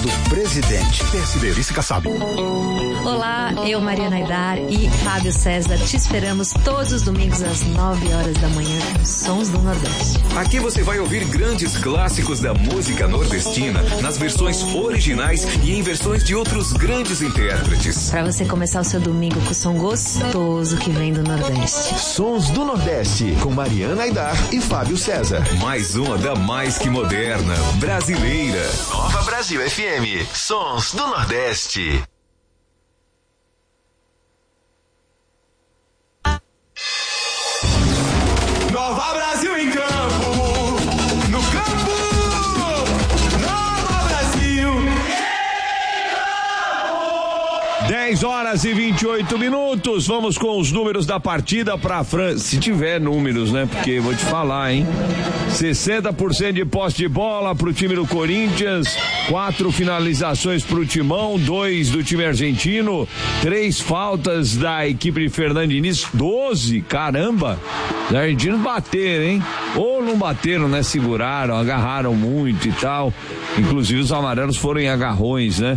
do presidente. PSB, Vice Kassab. Olá, eu, Mariana Aidar e Fábio César, te esperamos todos os domingos às 9 horas da manhã com Sons do Nordeste. Aqui você vai ouvir grandes clássicos da música nordestina nas versões originais e em versões de outros grandes intérpretes. Para você começar o seu domingo com o som gostoso que vem do Nordeste. Sons do Nordeste, com Mariana Aidar e Fábio César. Mais uma da mais que moderna, brasileira. Nova Brasil FM, Sons do Nordeste. Nova Brasil em campo, no campo, Nova Brasil. 10h28. Vamos com os números da partida para França. Se tiver números, né? Porque vou te falar, hein? 60% de posse de bola pro time do Corinthians, 4 finalizações pro Timão, 2 do time argentino, 3 faltas da equipe de Fernando Diniz, 12, caramba! Os argentinos bateram, hein? Ou não bateram, né? Seguraram, agarraram muito e tal. Inclusive os amarelos foram em agarrões, né?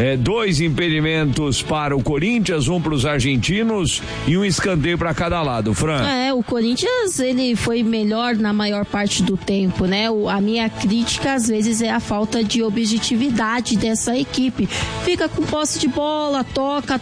2 impedimentos para o Corinthians, 1 para os argentinos e 1 escanteio para cada lado, Fran. O Corinthians, ele foi melhor na maior parte do tempo, né? A minha crítica às vezes é a falta de objetividade dessa equipe. Fica com posse de bola, toca,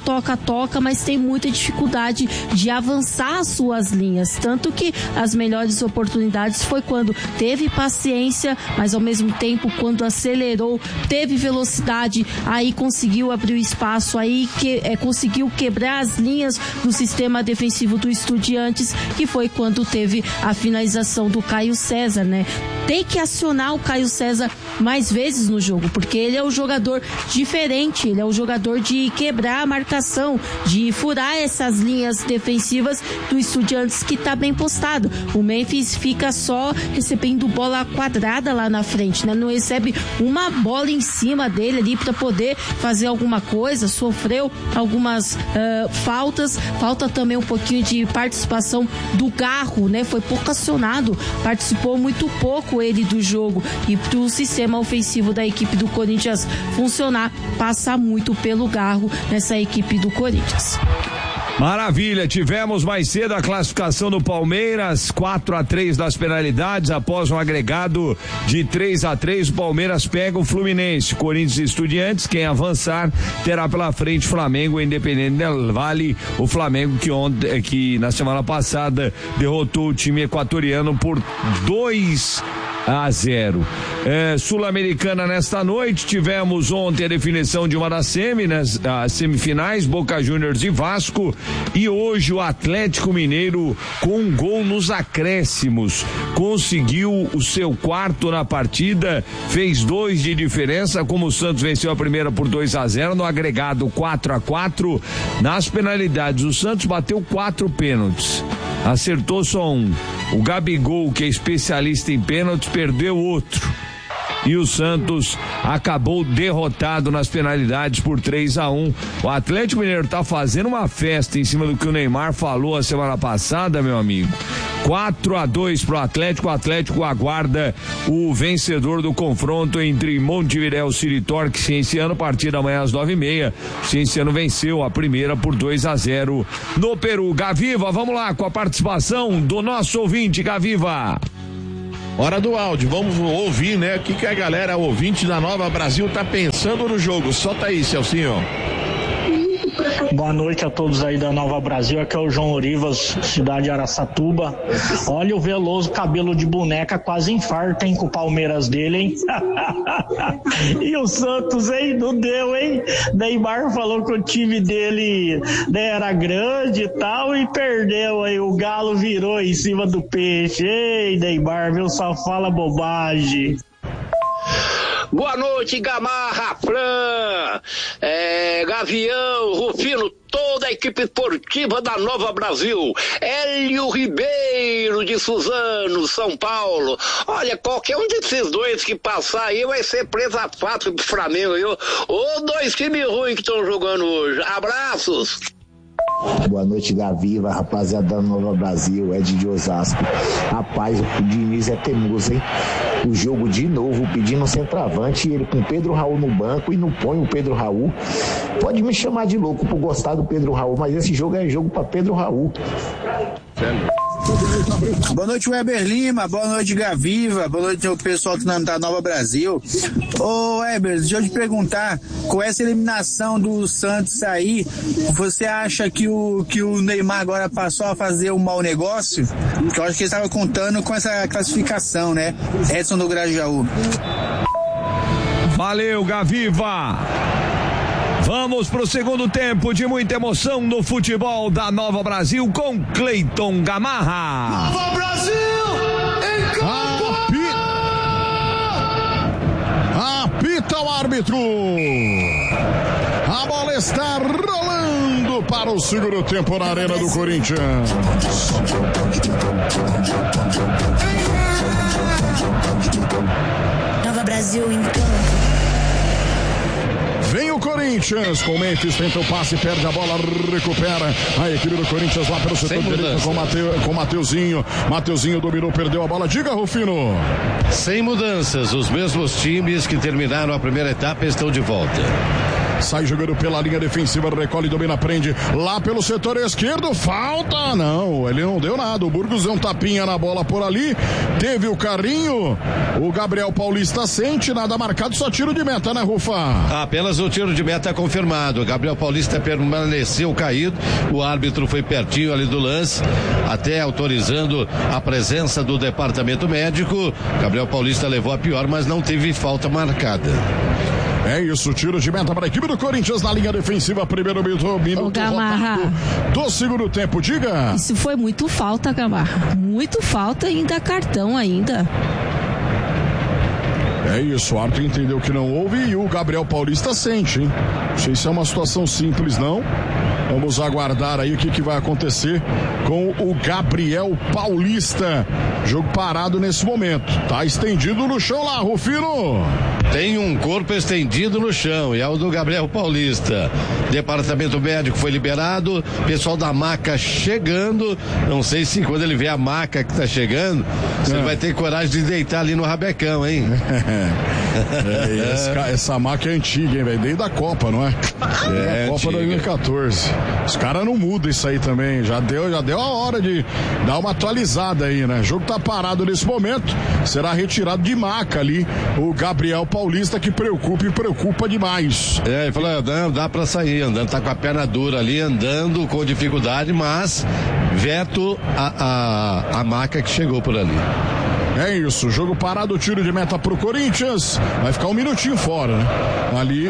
mas tem muita dificuldade de avançar as suas linhas. Tanto que as melhores oportunidades foi quando teve paciência, mas ao mesmo tempo quando acelerou, teve velocidade, aí conseguiu abrir o espaço, aí conseguiu quebrar as linhas do sistema defensivo do Estudiantes, que foi quando teve a finalização do Caio César, né? Tem que acionar o Caio César mais vezes no jogo, porque ele é um jogador diferente, ele é um jogador de quebrar a marcação, de furar essas linhas defensivas do Estudiantes, que tá bem postado. O Memphis fica só recebendo bola quadrada lá na frente, né? Não recebe uma bola em cima dele ali para poder fazer alguma coisa, sofreu algumas faltas, falta também um pouquinho de participação do Garro, né? Foi pouco acionado, participou muito pouco ele do jogo, e pro sistema ofensivo da equipe do Corinthians funcionar, passa muito pelo Garro nessa equipe do Corinthians. Maravilha, tivemos mais cedo a classificação do Palmeiras, 4-3 das penalidades, após um agregado de 3-3, o Palmeiras pega o Fluminense, Corinthians e Estudiantes, quem avançar terá pela frente Flamengo e Independente del Valle, o Flamengo que na semana passada derrotou o time equatoriano por 2-0. Sul-Americana nesta noite, tivemos ontem a definição de uma das semifinais, Boca Juniors e Vasco, e hoje o Atlético Mineiro, com um gol nos acréscimos, conseguiu o seu 4º na partida, fez 2 de diferença, como o Santos venceu a primeira por 2-0, no agregado 4-4, nas penalidades o Santos bateu 4 pênaltis, acertou só 1, o Gabigol, que é especialista em pênaltis, perdeu outro. E o Santos acabou derrotado nas penalidades por 3-1. O Atlético Mineiro tá fazendo uma festa em cima do que o Neymar falou a semana passada, meu amigo. 4-2 pro Atlético. O Atlético aguarda o vencedor do confronto entre Montevidéu City Torque e Cienciano, partida amanhã às 9h30. O Cienciano venceu a primeira por 2-0 no Peru. Gaviva, vamos lá com a participação do nosso ouvinte, Gaviva. Hora do áudio, vamos ouvir, né? O que a galera ouvinte da Nova Brasil tá pensando no jogo. Solta aí, Celcinho. Boa noite a todos aí da Nova Brasil, aqui é o João Orivas, cidade de Araçatuba. Olha o Veloso, cabelo de boneca, quase infarta, hein, com o Palmeiras dele, hein? E o Santos, hein, não deu, hein? Neymar falou que o time dele, né, era grande e tal, e perdeu aí, o Galo virou em cima do peixe. Ei, Neymar, viu, só fala bobagem. Boa noite, Gamarra, Fran, Gavião, Rufino, toda a equipe esportiva da Nova Brasil. Hélio Ribeiro de Suzano, São Paulo. Olha, qualquer um desses dois que passar aí vai ser presa fácil pro Flamengo, viu? Ô, 2 times ruins que estão jogando hoje. Abraços. Boa noite, Gaviva, rapaziada da Nova Brasil, Ed de Osasco. Rapaz, o Diniz é teimoso, hein? o jogo de novo, pedindo um centroavante, ele com o Pedro Raul no banco e não põe o Pedro Raul. Pode me chamar de louco por gostar do Pedro Raul, mas esse jogo é jogo para Pedro Raul. Boa noite, Weber Lima. Boa noite, Gaviva. Boa noite ao pessoal da Nova Brasil. Ô, Weber, deixa eu te perguntar, com essa eliminação do Santos aí, você acha que o Neymar agora passou a fazer um mau negócio? Porque eu acho que ele estava contando com essa classificação, né? Edson do Grajaú. Valeu, Gaviva. Vamos pro segundo tempo de muita emoção no futebol da Nova Brasil com Cleiton Gamarra. Nova Brasil em campo. Apita o árbitro. A bola está rolando para o segundo tempo na Arena do Corinthians. Nova Brasil em campo. Vem o Corinthians, com o Memphis, tenta o passe, perde a bola, recupera a equipe do Corinthians lá pelo setor direito com o Mateuzinho. Mateuzinho dominou, perdeu a bola. Diga, Rufino. Sem mudanças, os mesmos times que terminaram a primeira etapa estão de volta. Sai jogando pela linha defensiva, recolhe, domina, prende lá pelo setor esquerdo, falta, não, ele não deu nada, o Burgos deu um tapinha na bola por ali, teve o carrinho, o Gabriel Paulista sente, nada marcado, só tiro de meta, né, Rufa? Apenas o tiro de meta confirmado, o Gabriel Paulista permaneceu caído, o árbitro foi pertinho ali do lance, até autorizando a presença do departamento médico. Gabriel Paulista levou a pior, mas não teve falta marcada. É isso, tiro de meta para a equipe do Corinthians na linha defensiva, primeiro minuto do segundo tempo, diga. Isso foi muito falta, Gamarra, muito falta, ainda cartão ainda. É isso, o árbitro entendeu que não houve e o Gabriel Paulista sente, hein? Não sei se é uma situação simples, não. Vamos aguardar aí o que vai acontecer com o Gabriel Paulista. Jogo parado nesse momento. Tá estendido no chão lá, Rufino. Tem um corpo estendido no chão e é o do Gabriel Paulista. Departamento médico foi liberado, pessoal da maca chegando. Não sei se quando ele vê a maca que tá chegando, você vai ter coragem de deitar ali no rabecão, hein? Essa maca é antiga, hein, velho? Desde a Copa, não é? É a Copa 2014. Os caras não mudam isso aí também. Já deu a hora de dar uma atualizada aí, né? O jogo tá parado nesse momento. Será retirado de maca ali o Gabriel Paulista, que preocupa demais. Ele falou, não, dá pra sair andando, tá com a perna dura ali, andando com dificuldade, mas veto a maca que chegou por ali. É isso, jogo parado, tiro de meta pro Corinthians, vai ficar um minutinho fora, né? Ali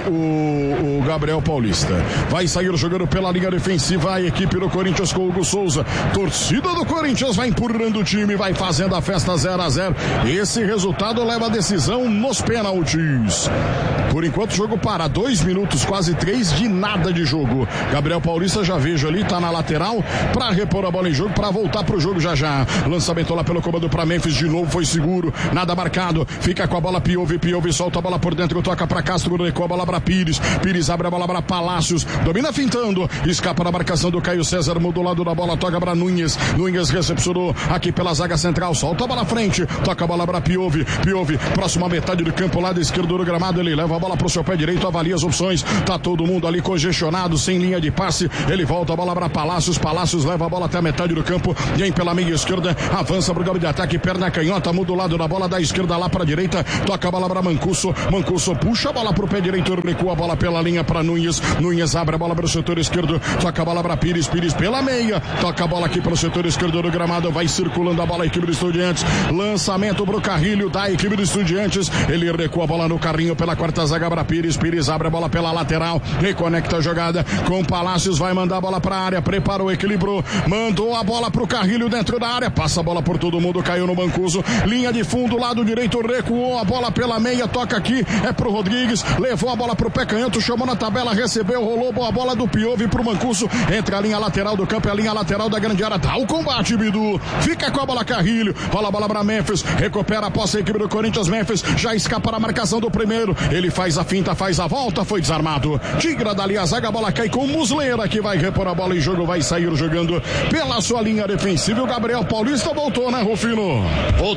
o Gabriel Paulista. Vai sair jogando pela linha defensiva a equipe do Corinthians com o Hugo Souza. Torcida do Corinthians vai empurrando o time, vai fazendo a festa 0-0. Esse resultado leva a decisão nos pênaltis. Por enquanto, jogo para 2 minutos, quase 3 de nada de jogo. Gabriel Paulista, já vejo ali, tá na lateral pra repor a bola em jogo, pra voltar pro jogo já. Lançamento lá pelo comando pra Memphis, de novo foi seguro, nada marcado, fica com a bola Piove solta a bola por dentro, toca pra Castro, recua a bola pra Pires abre a bola pra Palácios, domina fintando, escapa da marcação do Caio César, muda o lado da bola, toca pra Nunes recepcionou aqui pela zaga central, solta a bola à frente, toca a bola pra Piove, próxima metade do campo, lado esquerdo do gramado, ele leva a bola pro seu pé direito, avalia as opções, tá todo mundo ali congestionado, sem linha de passe, ele volta a bola pra Palácios leva a bola até a metade do campo, vem pela meia esquerda, avança pro campo de ataque, perna canhota, muda o lado da bola, da esquerda lá pra direita, toca a bola pra Mancuso puxa a bola pro pé direito, recua a bola pela linha pra Nunes abre a bola pro setor esquerdo, toca a bola pra Pires pela meia, toca a bola aqui pro setor esquerdo do gramado, vai circulando a bola a equipe do Estudiantes, lançamento pro Carrilho da equipe do Estudiantes, ele recua a bola no carrinho pela quarta zaga pra Pires abre a bola pela lateral, reconecta a jogada com Palácios, vai mandar a bola pra área, preparou, equilibrou, mandou a bola pro Carrilho dentro da área, passa a bola por todo mundo, caiu no Mancuso, linha de fundo, lado direito, recuou a bola pela meia, toca aqui, é pro Rodrigues, levou a bola pro pé canhoto, chamou na tabela, recebeu, rolou, boa bola do Piove pro Mancuso, entra a linha lateral do campo, é a linha lateral da grande área, dá o combate, Bidu, fica com a bola Carrilho, rola a bola pra Memphis, recupera a posse a equipe do Corinthians, Memphis, já escapa da marcação do primeiro, ele faz a finta, faz a volta, foi desarmado, tira dali a zaga, a bola cai com Muslera, que vai repor a bola em jogo, vai sair jogando pela sua linha defensiva, o Gabriel Paulista voltou, né, Rufino? Voltou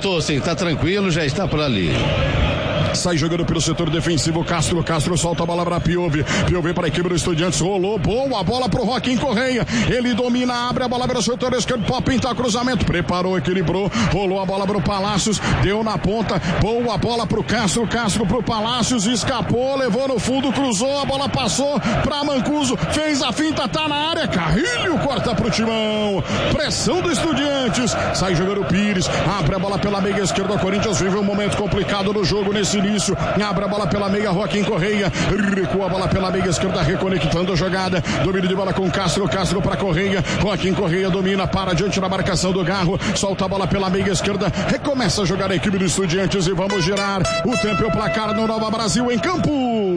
voltou sim, tá tranquilo, já está por ali. Sai jogando pelo setor defensivo, Castro solta a bola para Piove para a equipe do Estudiantes, rolou, boa bola pro Joaquim Correia, ele domina, abre a bola pelo setor esquerdo, pode pintar cruzamento, preparou, equilibrou, rolou a bola pro Palácios, deu na ponta, boa bola pro Castro pro Palácios, escapou, levou no fundo, cruzou, a bola passou pra Mancuso, fez a finta, tá na área, Carrilho corta pro Timão, pressão do Estudiantes, sai jogando o Pires, abre a bola pela meia esquerda, o Corinthians vive um momento complicado no jogo nesse início, abre a bola pela meia, Joaquim Correia, recua a bola pela meia esquerda, reconectando a jogada, domínio de bola com Castro para Correia, Joaquim Correia domina, para diante da marcação do Garro, solta a bola pela meia esquerda, recomeça a jogar a equipe do Estudiantes e vamos girar o tempo e o placar no Nova Brasil em campo.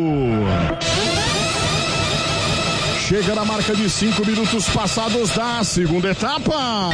Chega na marca de 5 minutos passados da segunda etapa.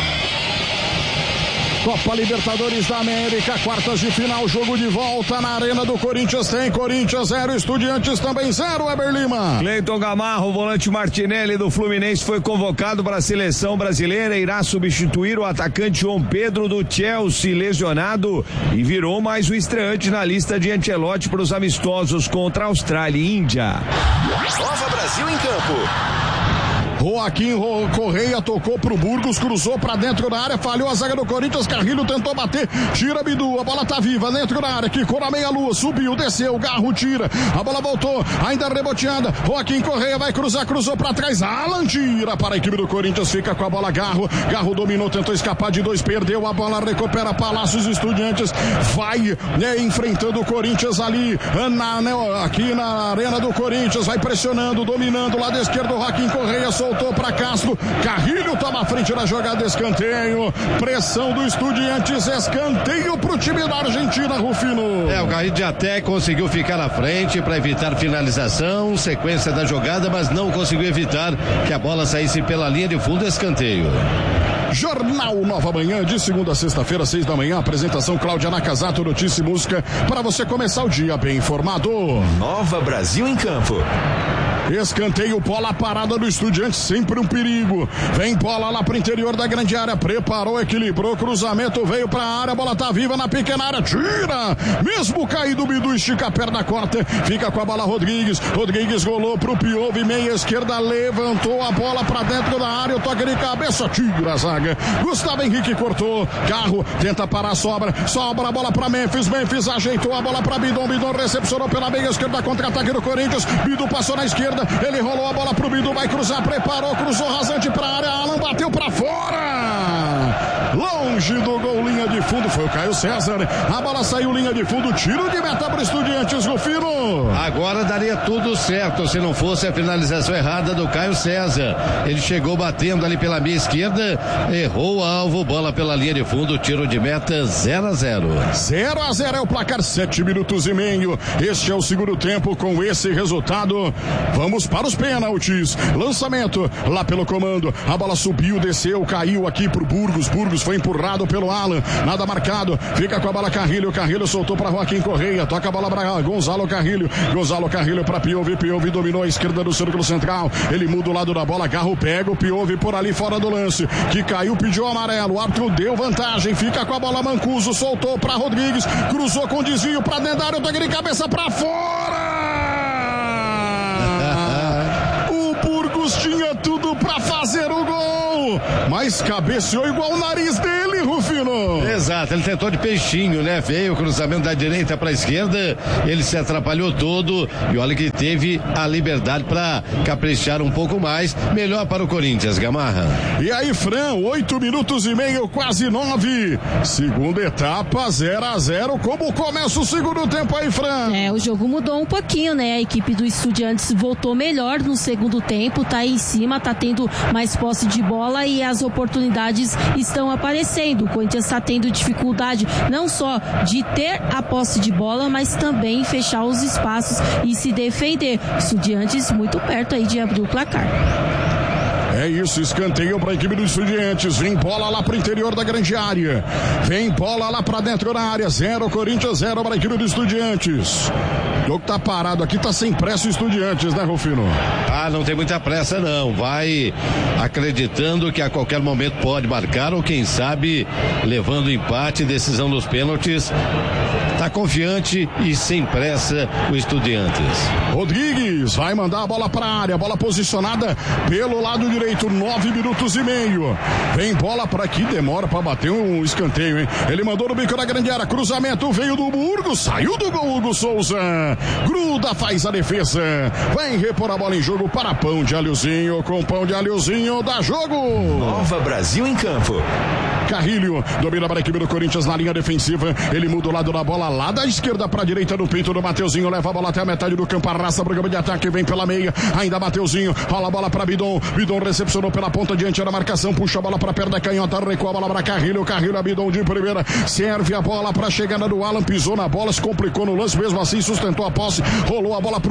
Copa Libertadores da América, quartas de final, jogo de volta na Arena do Corinthians, tem Corinthians 0, Estudiantes também 0, Weber Lima. Cleiton Gamarro, o volante Martinelli do Fluminense foi convocado para a seleção brasileira, irá substituir o atacante João Pedro do Chelsea, lesionado, e virou mais um estreante na lista de Ancelotti para os amistosos contra a Austrália e Índia. Nova Brasil em campo. Joaquim Correia tocou pro Burgos, cruzou pra dentro da área, falhou a zaga do Corinthians, Carrilho tentou bater, tira Bidu, a bola tá viva dentro da área, quicou na meia-lua, subiu, desceu, Garro tira, a bola voltou, ainda reboteada, Joaquim Correia vai cruzar, cruzou pra trás, Alan tira para a equipe do Corinthians, fica com a bola Garro dominou, tentou escapar de dois, perdeu a bola, recupera Palácios, Estudiantes, vai enfrentando o Corinthians ali, aqui na Arena do Corinthians, vai pressionando, dominando, lado esquerdo, Joaquim Correia soltou para Castro, Carrilho toma a frente da jogada, escanteio, pressão do Estudiantes, escanteio pro time da Argentina, Rufino. O Carrilho até conseguiu ficar na frente para evitar finalização, sequência da jogada, mas não conseguiu evitar que a bola saísse pela linha de fundo, escanteio. Jornal Nova Manhã, de segunda a sexta-feira, 6 da manhã, apresentação Cláudia Nakazato, notícia e música, para você começar o dia bem informado. Nova Brasil em campo. Escanteio, bola parada do Estudiantes, sempre um perigo. Vem bola lá pro interior da grande área, preparou, equilibrou, cruzamento, veio pra área, bola tá viva na pequena área, tira! Mesmo caído, Bidu estica a perna, corta, fica com a bola Rodrigues rolou pro Piove, meia esquerda, levantou a bola pra dentro da área, o toque de cabeça, tira a zaga. Gustavo Henrique cortou, Carro tenta parar, sobra a bola pra Memphis ajeitou a bola pra Bidon recepcionou pela meia esquerda, contra-ataque do Corinthians, Bidu passou na esquerda, ele rolou a bola pro Bidu, vai cruzar, preparou, cruzou rasante pra área, Alan bateu pra fora, longe do gol, linha de fundo, foi o Caio César, a bola saiu linha de fundo, tiro de meta pro Estudiantes, Rufino. Agora daria tudo certo se não fosse a finalização errada do Caio César, ele chegou batendo ali pela meia esquerda, errou o alvo, bola pela linha de fundo, tiro de meta 0-0. 0-0 é o placar, 7 minutos e meio, este é o segundo tempo, com esse resultado, vamos para os pênaltis, lançamento lá pelo comando, a bola subiu, desceu, caiu aqui pro Burgos foi empurrado pelo Alan, nada marcado, fica com a bola Carrilho soltou para Joaquim Correia, toca a bola para Gonzalo Carrilho para Piove dominou a esquerda do círculo central, ele muda o lado da bola, Garro pega o Piove por ali fora do lance, que caiu, pediu amarelo, o árbitro deu vantagem, fica com a bola Mancuso, soltou para Rodrigues, cruzou com desvio para dentro da área, toque de cabeça para fora. O Burgos tinha tudo para fazer o gol, mas cabeceou igual o nariz dele, Rufino. Exato, ele tentou de peixinho, né? Veio o cruzamento da direita para a esquerda, ele se atrapalhou todo e olha que teve a liberdade para caprichar um pouco mais, melhor para o Corinthians, Gamarra. E aí, Fran, 8 minutos e meio, quase 9, segunda etapa, 0-0, como começa o segundo tempo aí, Fran? O jogo mudou um pouquinho, né? A equipe do Estudiantes voltou melhor no segundo tempo, tá aí em cima, tá tendo mais posse de bola e as oportunidades estão aparecendo. O Corinthians está tendo dificuldade não só de ter a posse de bola, mas também fechar os espaços e se defender. Estudiantes muito perto aí de abrir o placar. É isso, escanteio para a equipe dos Estudiantes, vem bola lá para o interior da grande área, vem bola lá para dentro da área, 0 Corinthians, 0 para a equipe dos Estudiantes. O jogo tá parado aqui, tá sem pressa o Estudiantes, né, Rufino? Ah, não tem muita pressa não, vai acreditando que a qualquer momento pode marcar ou quem sabe levando empate, decisão dos pênaltis. Tá confiante e sem pressa o Estudiantes. Rodrigues vai mandar a bola pra área, bola posicionada pelo lado direito, 9 minutos e meio. Vem bola pra aqui, demora pra bater um escanteio, hein? Ele mandou no bico da grande área, cruzamento, veio do Burgo, saiu do gol Hugo Souza. Gruda, faz a defesa. Vai repor a bola em jogo para Pão de Alhozinho, com Pão de Alhozinho, dá jogo. Nova Brasil em campo. Carrilho domina para a equipe do Corinthians na linha defensiva. Ele muda o lado da bola lá da esquerda para a direita no peito do Mateuzinho. Leva a bola até a metade do campo. Arrasta para o campo de ataque. Vem pela meia. Ainda Mateuzinho. Rola a bola para Bidon. Bidon recepcionou pela ponta diante da marcação. Puxa a bola para perna da canhota. Recua a bola para Carrilho. Carrilho a Bidon de primeira. Serve a bola para a chegada do Alan. Pisou na bola. Se complicou no lance. Mesmo assim sustentou a posse. Rolou a bola para